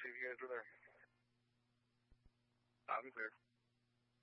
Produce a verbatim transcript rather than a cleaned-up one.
see if you guys were there. I'll be clear.